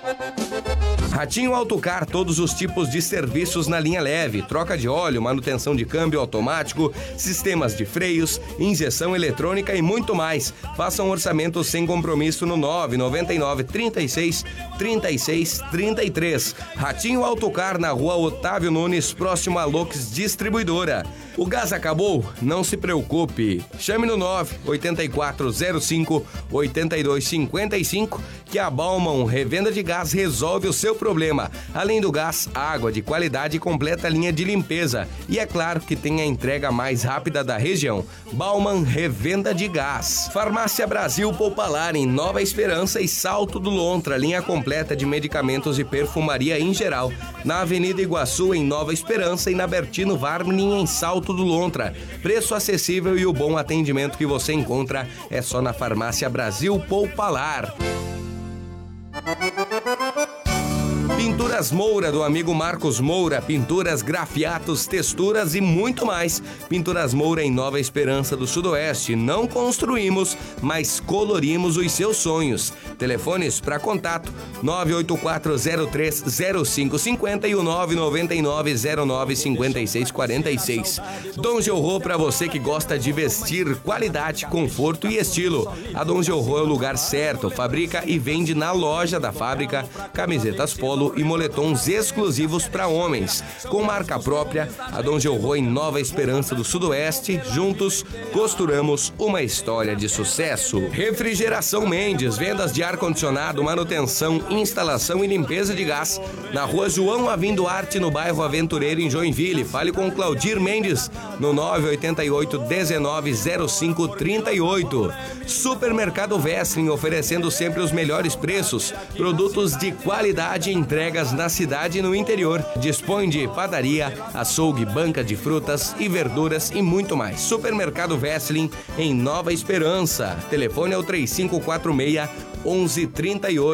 Ratinho Autocar, todos os tipos de serviços na linha leve, troca de óleo, manutenção de câmbio automático, sistemas de freios, injeção eletrônica e muito mais. Faça um orçamento sem compromisso no 999 36 36 33. Ratinho Autocar, na rua Otávio Nunes, próximo a Lux Distribuidora. O gás acabou? Não se preocupe. Chame no 98405 8255 que a Bauman Revenda de Gás resolve o seu problema. Além do gás, água de qualidade e completa linha de limpeza. E é claro que tem a entrega mais rápida da região. Bauman Revenda de Gás. Farmácia Brasil Poupalar, em Nova Esperança e Salto do Lontra. Linha completa de medicamentos e perfumaria em geral. Na Avenida Iguaçu, em Nova Esperança, e na Bertino Varmin, em Salto do Lontra. Preço acessível e o bom atendimento que você encontra é só na Farmácia Brasil Poupalar. Pinturas Moura, do amigo Marcos Moura. Pinturas, grafiatos, texturas e muito mais. Pinturas Moura, em Nova Esperança do Sudoeste. Não construímos, mas colorimos os seus sonhos. Telefones para contato 984030550 e o 999095646. Dom Georro, para você que gosta de vestir, qualidade, conforto e estilo. A Dom Georro é o lugar certo. Fabrica e vende na loja da fábrica camisetas polo e moletons exclusivos para homens. Com marca própria, a Dom Georro, em Nova Esperança do Sudoeste. Juntos, costuramos uma história de sucesso. Refrigeração Mendes, vendas de ar-condicionado, manutenção, instalação e limpeza de gás. Na rua João Avim Duarte, no bairro Aventureiro, em Joinville. Fale com Claudir Mendes no 988-190538. Supermercado Westling, oferecendo sempre os melhores preços, produtos de qualidade e entregas na cidade e no interior. Dispõe de padaria, açougue, banca de frutas e verduras e muito mais. Supermercado Westling, em Nova Esperança. Telefone é o 3546-1138.